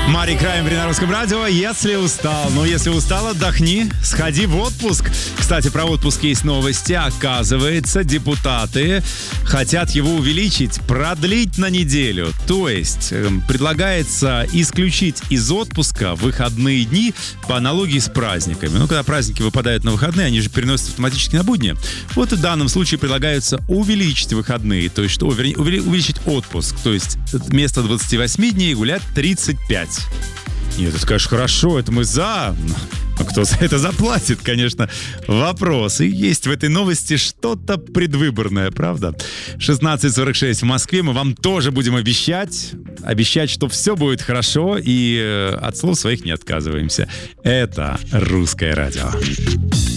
Мари Краймбери на Русском радио. Если устал, отдохни, сходи в отпуск. Кстати, про отпуск есть новости. Оказывается, депутаты хотят его увеличить, продлить на неделю. То есть предлагается исключить из отпуска выходные дни по аналогии с праздниками. Когда праздники выпадают на выходные, они же переносятся автоматически на будни. Вот и в данном случае предлагается увеличить выходные, то есть увеличить отпуск. То есть вместо 28 дней гулять 35. Нет, это, конечно, хорошо, это мы за. Но кто за это заплатит, конечно, вопрос. И есть в этой новости что-то предвыборное, правда? 16:46 в Москве. Мы вам тоже будем обещать, что все будет хорошо, и от слов своих не отказываемся. Это «Русское радио».